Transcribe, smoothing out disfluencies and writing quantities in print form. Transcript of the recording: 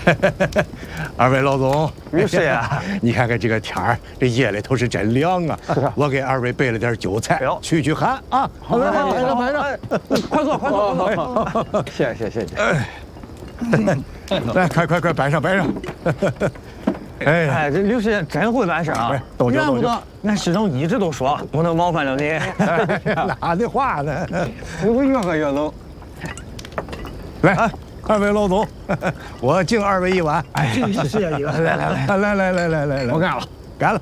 二位老总， 于师爷， 你看看这个天儿，这夜里头是真凉啊！我给二位备了点酒菜，驱寒啊！来，摆上， 快坐，快坐！谢谢。 来，快摆上！ 哎，这刘师爷真会办事啊！怨不得俺师长一直都说不能冒犯了你。 哪的话呢？ 我越喝越冷。 来，二位老总，我敬二位一碗。 敬师爷一碗。 来， 我干了， 干了。